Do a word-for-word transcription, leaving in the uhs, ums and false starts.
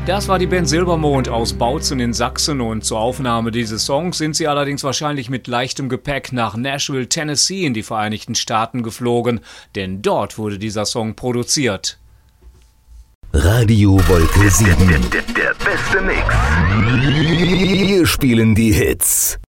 Das war die Band Silbermond aus Bautzen in Sachsen und zur Aufnahme dieses Songs sind sie allerdings wahrscheinlich mit leichtem Gepäck nach Nashville, Tennessee in die Vereinigten Staaten geflogen, denn dort wurde dieser Song produziert. Radio Wolke sieben. Der, der, der beste Mix. Wir spielen die Hits.